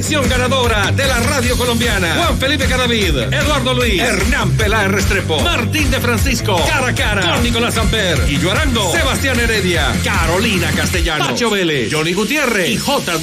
Ganadora de la radio colombiana: Juan Felipe Cadavid, Eduardo Luis, Hernán Peláez Restrepo, Martín de Francisco, Cara a Cara con Nicolás Amper, y Arango, Sebastián Heredia, Carolina Castellano, Pacho Vélez, Johnny Gutiérrez y J.